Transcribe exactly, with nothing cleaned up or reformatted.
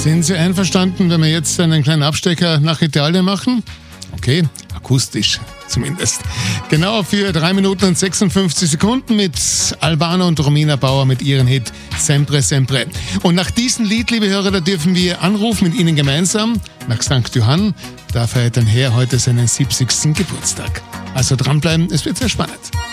Sind Sie einverstanden, wenn wir jetzt einen kleinen Abstecher nach Italien machen? Okay, akustisch zumindest. Genau für drei Minuten und sechsundfünfzig Sekunden mit Albano und Romina Bauer mit ihrem Hit Sempre Sempre. Und nach diesem Lied, liebe Hörer, da dürfen wir anrufen mit Ihnen gemeinsam nach Sankt Johann. Da feiert ein Herr heute seinen siebzigsten Geburtstag. Also dranbleiben, es wird sehr spannend.